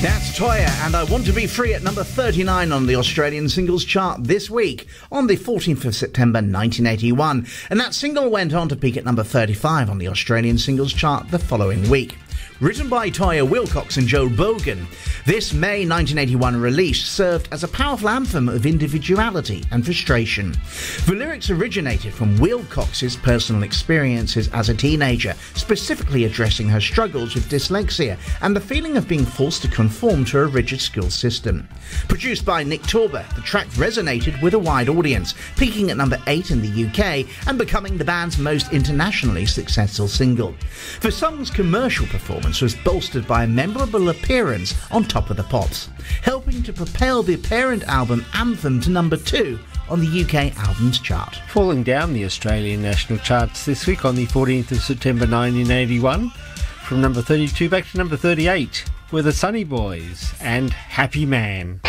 That's Toyah, and I Want to Be Free at number 39 on the Australian singles chart this week, on the 14th of September 1981. And that single went on to peak at number 35 on the Australian singles chart the following week. Written by Toyah Willcox and Joe Bogan, this May 1981 release served as a powerful anthem of individuality and frustration. The lyrics originated from Willcox's personal experiences as a teenager, specifically addressing her struggles with dyslexia and the feeling of being forced to conform to a rigid school system. Produced by Nick Torber, the track resonated with a wide audience, peaking at number 8 in the UK and becoming the band's most internationally successful single. The song's commercial performance was bolstered by a memorable appearance on Top of the Pops, helping to propel the parent album Anthem to number 2 on the UK Albums Chart. Falling down the Australian national charts this week on the 14th of September 1981, from number 32 back to number 38, were the Sunny Boys and Happy Man.